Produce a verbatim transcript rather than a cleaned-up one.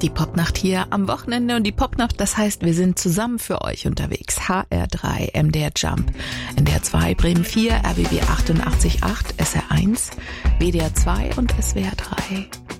Die Popnacht hier am Wochenende und die Popnacht, das heißt, wir sind zusammen für euch unterwegs. H R drei, M D R Jump, N D R zwei, Bremen vier, R B B achtundachtzig Komma acht, S R eins, W D R zwei und S W R drei.